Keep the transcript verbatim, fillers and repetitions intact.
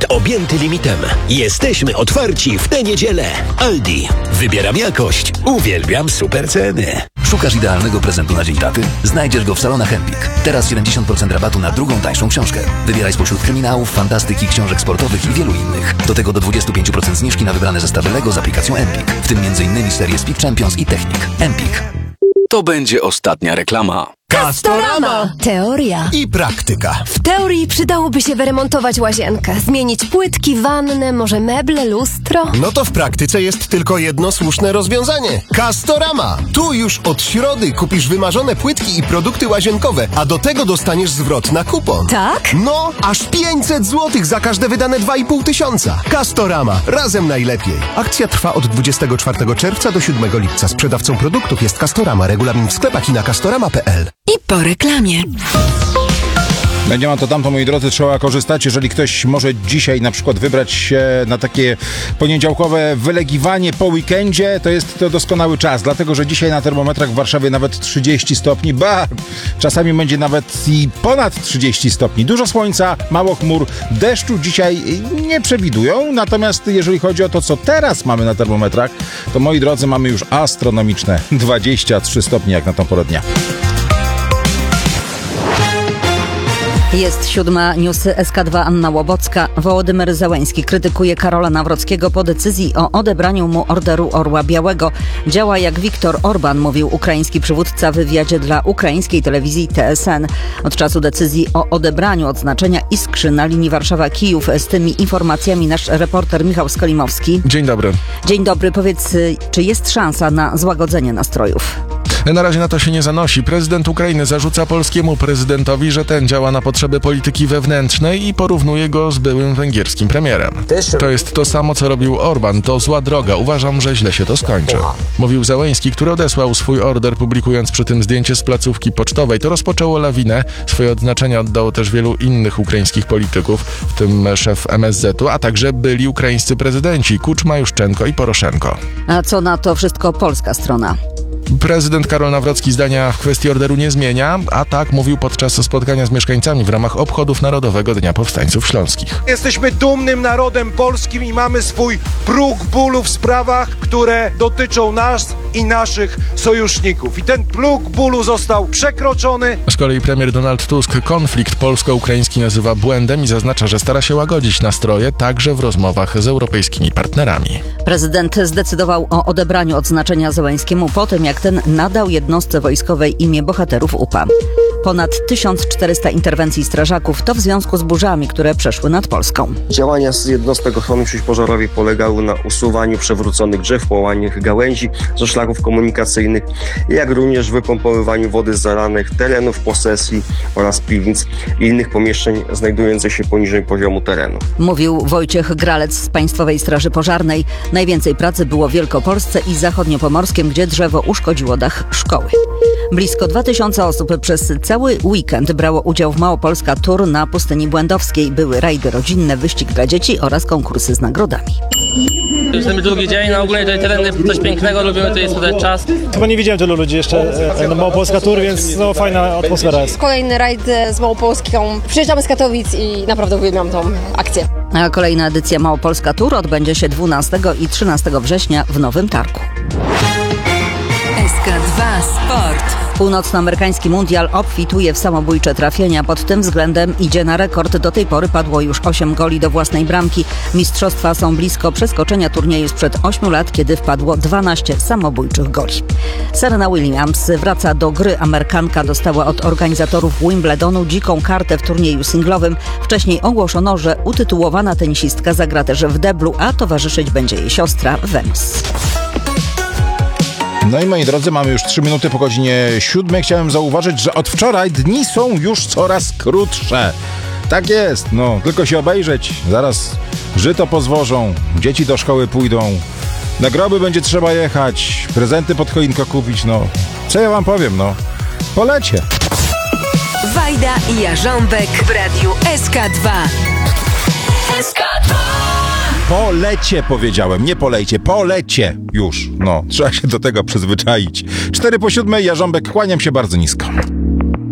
objęty limitem. Jesteśmy otwarci w tę niedzielę. Aldi. Wybieram jakość. Uwielbiam super ceny. Szukasz idealnego prezentu na Dzień Taty? Znajdziesz go w salonach Empik. Teraz siedemdziesiąt procent rabatu na drugą tańszą książkę. Wybieraj spośród kryminałów, fantastyki, książek sportowych i wielu innych. Do tego do dwadzieścia pięć procent zniżki na wybrane zestawy Lego z aplikacją Empik. W tym m.in. serię Speak Champions i Technik. Empik. To będzie ostatnia reklama. Castorama! Teoria I praktyka. W teorii przydałoby się wyremontować łazienkę, zmienić płytki, wannę, może meble, lustro. No to w praktyce jest tylko jedno słuszne rozwiązanie. Castorama. Tu już od środy kupisz wymarzone płytki i produkty łazienkowe, a do tego dostaniesz zwrot na kupon. Tak? No, aż pięćset złotych za każde wydane dwa i pół tysiąca. Castorama. Razem najlepiej. Akcja trwa od dwudziestego czwartego czerwca do siódmego lipca. Sprzedawcą produktów jest Castorama. Regulamin w sklepach i na castorama kropka p l. I po reklamie. Będzie ma to tamto, moi drodzy, trzeba korzystać. Jeżeli ktoś może dzisiaj na przykład wybrać się na takie poniedziałkowe wylegiwanie po weekendzie, to jest to doskonały czas, dlatego że dzisiaj na termometrach w Warszawie nawet trzydzieści stopni, ba, czasami będzie nawet i ponad trzydzieści stopni. Dużo słońca, mało chmur, deszczu dzisiaj nie przewidują, natomiast jeżeli chodzi o to, co teraz mamy na termometrach, to moi drodzy, mamy już astronomiczne dwadzieścia trzy stopnie jak na tą porę dnia. Jest siódma, newsy S K dwa, Anna Łobocka. Wołodymyr Zełenski krytykuje Karola Nawrockiego po decyzji o odebraniu mu Orderu Orła Białego. Działa jak Viktor Orban, mówił ukraiński przywódca w wywiadzie dla ukraińskiej telewizji T S N. Od czasu decyzji o odebraniu odznaczenia Iskrzy na linii Warszawa-Kijów, z tymi informacjami nasz reporter Michał Skolimowski. Dzień dobry. Dzień dobry. Powiedz, czy jest szansa na złagodzenie nastrojów? Na razie na to się nie zanosi. Prezydent Ukrainy zarzuca polskiemu prezydentowi, że ten działa na potrzeby polityki wewnętrznej i porównuje go z byłym węgierskim premierem. To jest to samo, co robił Orban. To zła droga. Uważam, że źle się to skończy. Mówił Zełenski, który odesłał swój order, publikując przy tym zdjęcie z placówki pocztowej. To rozpoczęło lawinę. Swoje odznaczenia oddało też wielu innych ukraińskich polityków, w tym szef M S Z u, a także byli ukraińscy prezydenci Kuczma, Juszczenko i Poroszenko. A co na to wszystko polska strona? Prezydent Karol Nawrocki zdania w kwestii orderu nie zmienia, a tak mówił podczas spotkania z mieszkańcami w ramach obchodów Narodowego Dnia Powstańców Śląskich. Jesteśmy dumnym narodem polskim i mamy swój próg bólu w sprawach, które dotyczą nas i naszych sojuszników. I ten próg bólu został przekroczony. Z kolei premier Donald Tusk konflikt polsko-ukraiński nazywa błędem i zaznacza, że stara się łagodzić nastroje także w rozmowach z europejskimi partnerami. Prezydent zdecydował o odebraniu odznaczenia Zełenskiemu po tym, jak ten nadał jednostce wojskowej imię bohaterów U P A. Ponad tysiąc czterysta interwencji strażaków to w związku z burzami, które przeszły nad Polską. Działania z jednostek ochrony przeciwpożarowej polegały na usuwaniu przewróconych drzew, połamaniu gałęzi ze szlaków komunikacyjnych, jak również wypompowywaniu wody z zalanych terenów posesji oraz piwnic i innych pomieszczeń znajdujących się poniżej poziomu terenu. Mówił Wojciech Gralec z Państwowej Straży Pożarnej. Najwięcej pracy było w Wielkopolsce i Zachodniopomorskiem, gdzie drzewo uszkodziło dach szkoły. Blisko dwa tysiące osób przez cały weekend brało udział w Małopolska Tour na Pustyni Błędowskiej. Były rajdy rodzinne, wyścig dla dzieci oraz konkursy z nagrodami. Jest drugi dzień, no ogólnie tutaj tereny coś pięknego, lubimy tutaj spędzać czas. Chyba nie widziałem tylu ludzi jeszcze na Małopolska Tour, więc no fajna atmosfera jest. Kolejny rajd z Małopolską. Przyjeżdżamy z Katowic i naprawdę uwielbiam tą akcję. A kolejna edycja Małopolska Tour odbędzie się dwunastego i trzynastego września w Nowym Targu. S K dwa Sport. Północnoamerykański mundial obfituje w samobójcze trafienia. Pod tym względem idzie na rekord. Do tej pory padło już osiem goli do własnej bramki. Mistrzostwa są blisko przeskoczenia turnieju sprzed ośmiu lat, kiedy wpadło dwanaście samobójczych goli. Serena Williams wraca do gry. Amerykanka dostała od organizatorów Wimbledonu dziką kartę w turnieju singlowym. Wcześniej ogłoszono, że utytułowana tenisistka zagra też w deblu, a towarzyszyć będzie jej siostra Venus. No i moi drodzy, mamy już trzy minuty po godzinie siódmej. Chciałem zauważyć, że od wczoraj dni są już coraz krótsze. Tak jest, no, tylko się obejrzeć. Zaraz żyto pozwożą, dzieci do szkoły pójdą, na groby będzie trzeba jechać, prezenty pod choinkę kupić, no. Co ja wam powiem, no. Polecie. Wajda i Jarząbek w radiu S K dwa. S K dwa. Polecie powiedziałem, nie polejcie, polecie już. No, trzeba się do tego przyzwyczaić. Cztery po siódmej, Jarząbek, kłaniam się bardzo nisko.